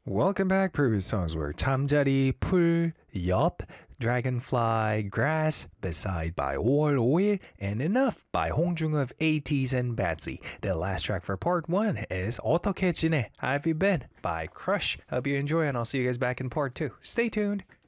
Welcome back. Previous songs were 잠자리, 풀, 옆, Dragonfly, Grass, Beside by All Oil, and Enough by Hongjung of ATEEZ and Batsy. The last track for part 1 is 어떻게 지내? How have you been? By Crush. Hope you enjoy, and I'll see you guys back in part 2. Stay tuned.